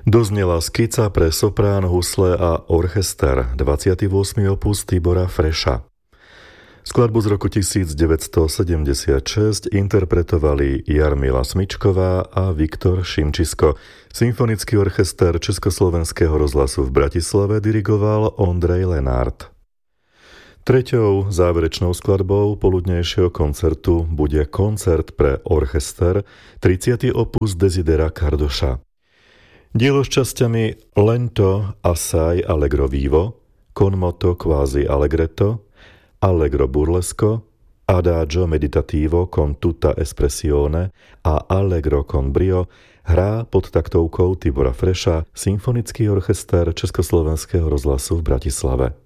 Doznela skica pre soprán, husle a orchester, 28. opus Tibora Freša. Skladbu z roku 1976 interpretovali Jarmila Smičková a Viktor Šimčisko. Symfonický orchester Československého rozhlasu v Bratislave dirigoval Ondrej Lenárt. Treťou záverečnou skladbou poludnejšieho koncertu bude koncert pre orchester 30. opus Desidera Kardoša. Dielo s časťami Lento assai allegro vivo, con moto quasi allegretto, allegro burlesco, adagio meditativo con tutta espressione a allegro con brio hrá pod taktovkou Tibora Freša Symfonický orchester Československého rozhlasu v Bratislave.